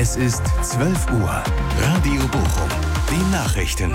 Es ist 12 Uhr. Radio Bochum. Die Nachrichten.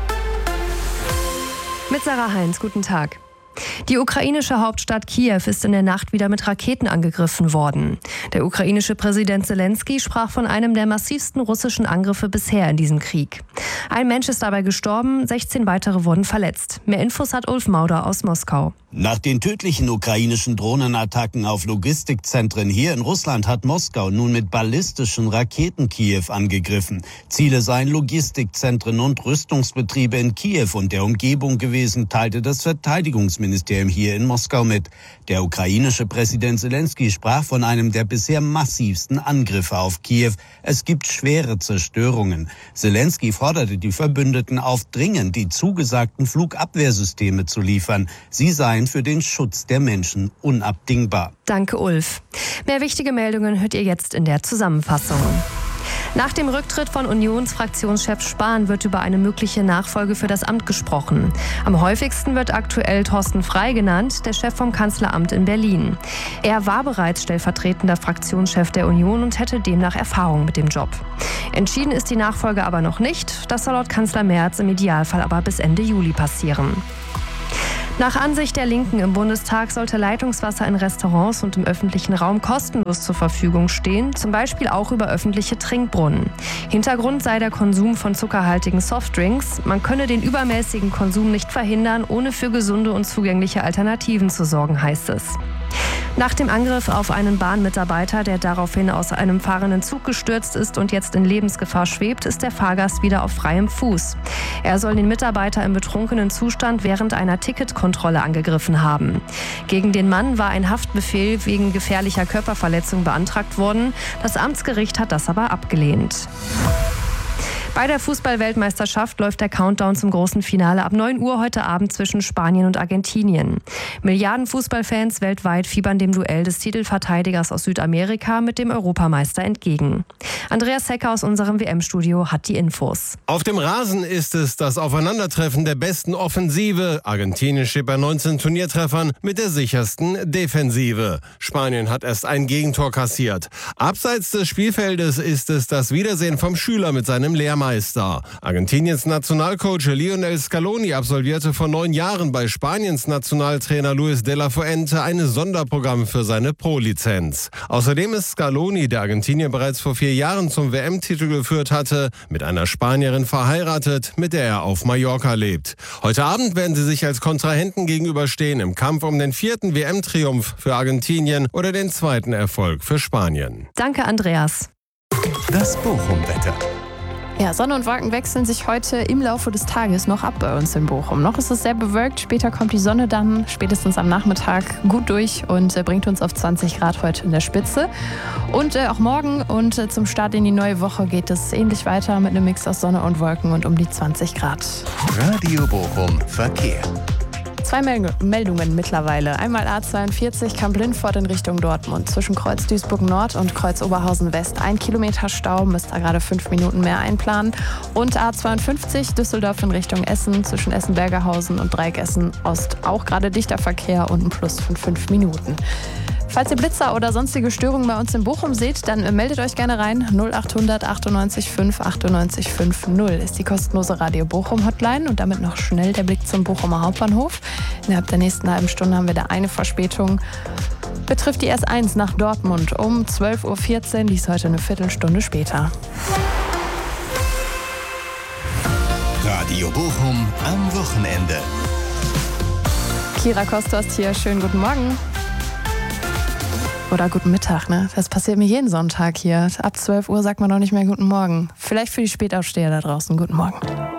Mit Sarah Heinz, guten Tag. Die ukrainische Hauptstadt Kiew ist in der Nacht wieder mit Raketen angegriffen worden. Der ukrainische Präsident Zelensky sprach von einem der massivsten russischen Angriffe bisher in diesem Krieg. Ein Mensch ist dabei gestorben, 16 weitere wurden verletzt. Mehr Infos hat Ulf Mauder aus Moskau. Nach den tödlichen ukrainischen Drohnenattacken auf Logistikzentren hier in Russland hat Moskau nun mit ballistischen Raketen Kiew angegriffen. Ziele seien Logistikzentren und Rüstungsbetriebe in Kiew und der Umgebung gewesen, teilte das Verteidigungsministerium hier in Moskau mit. Der ukrainische Präsident Zelensky sprach von einem der bisher massivsten Angriffe auf Kiew. Es gibt schwere Zerstörungen. Zelensky forderte die Verbündeten auf, dringend die zugesagten Flugabwehrsysteme zu liefern. Sie seien für den Schutz der Menschen unabdingbar. Danke, Ulf. Mehr wichtige Meldungen hört ihr jetzt in der Zusammenfassung. Nach dem Rücktritt von Unionsfraktionschef Spahn wird über eine mögliche Nachfolge für das Amt gesprochen. Am häufigsten wird aktuell Thorsten Frey genannt, der Chef vom Kanzleramt in Berlin. Er war bereits stellvertretender Fraktionschef der Union und hätte demnach Erfahrung mit dem Job. Entschieden ist die Nachfolge aber noch nicht. Das soll laut Kanzler Merz im Idealfall aber bis Ende Juli passieren. Nach Ansicht der Linken im Bundestag sollte Leitungswasser in Restaurants und im öffentlichen Raum kostenlos zur Verfügung stehen, zum Beispiel auch über öffentliche Trinkbrunnen. Hintergrund sei der Konsum von zuckerhaltigen Softdrinks. Man könne den übermäßigen Konsum nicht verhindern, ohne für gesunde und zugängliche Alternativen zu sorgen, heißt es. Nach dem Angriff auf einen Bahnmitarbeiter, der daraufhin aus einem fahrenden Zug gestürzt ist und jetzt in Lebensgefahr schwebt, ist der Fahrgast wieder auf freiem Fuß. Er soll den Mitarbeiter im betrunkenen Zustand während einer Ticketkontrolle angegriffen haben. Gegen den Mann war ein Haftbefehl wegen gefährlicher Körperverletzung beantragt worden. Das Amtsgericht hat das aber abgelehnt. Bei der Fußball-Weltmeisterschaft läuft der Countdown zum großen Finale ab 9 Uhr heute Abend zwischen Spanien und Argentinien. Milliarden Fußballfans weltweit fiebern dem Duell des Titelverteidigers aus Südamerika mit dem Europameister entgegen. Andreas Hecker aus unserem WM-Studio hat die Infos. Auf dem Rasen ist es das Aufeinandertreffen der besten Offensive. Argentinien steht bei 19 Turniertreffern mit der sichersten Defensive. Spanien hat erst ein Gegentor kassiert. Abseits des Spielfeldes ist es das Wiedersehen vom Schüler mit seinem Lehrmeister. Argentiniens Nationalcoach Lionel Scaloni absolvierte vor 9 Jahren bei Spaniens Nationaltrainer Luis de la Fuente ein Sonderprogramm für seine Pro-Lizenz. Außerdem ist Scaloni, der Argentinien bereits vor 4 Jahren zum WM-Titel geführt hatte, mit einer Spanierin verheiratet, mit der er auf Mallorca lebt. Heute Abend werden sie sich als Kontrahenten gegenüberstehen im Kampf um den 4. WM-Triumph für Argentinien oder den 2. Erfolg für Spanien. Danke, Andreas. Das Bochum-Wetter. Ja, Sonne und Wolken wechseln sich heute im Laufe des Tages noch ab bei uns in Bochum. Noch ist es sehr bewölkt, später kommt die Sonne dann spätestens am Nachmittag gut durch und bringt uns auf 20 Grad heute in der Spitze. Und auch morgen und zum Start in die neue Woche geht es ähnlich weiter mit einem Mix aus Sonne und Wolken und um die 20 Grad. Radio Bochum Verkehr. 2 Meldungen mittlerweile. Einmal A42 Kamp-Lindfort in Richtung Dortmund. Zwischen Kreuz Duisburg Nord und Kreuz Oberhausen West 1 Kilometer Stau, müsst da gerade 5 Minuten mehr einplanen. Und A52 Düsseldorf in Richtung Essen, zwischen Essen-Bergerhausen und Dreieck Essen Ost auch gerade dichter Verkehr und ein Plus von 5 Minuten. Falls ihr Blitzer oder sonstige Störungen bei uns in Bochum seht, dann meldet euch gerne rein. 0800 98 5 98 50 ist die kostenlose Radio Bochum Hotline und damit noch schnell der Blick zum Bochumer Hauptbahnhof. Innerhalb der nächsten halben Stunde haben wir da eine Verspätung. Betrifft die S1 nach Dortmund um 12.14 Uhr, die ist heute eine Viertelstunde später. Radio Bochum am Wochenende. Kira Kostos hier, schönen guten Morgen. Oder guten Mittag, ne? Das passiert mir jeden Sonntag hier. Ab 12 Uhr sagt man noch nicht mehr guten Morgen. Vielleicht für die Spätaufsteher da draußen, guten Morgen.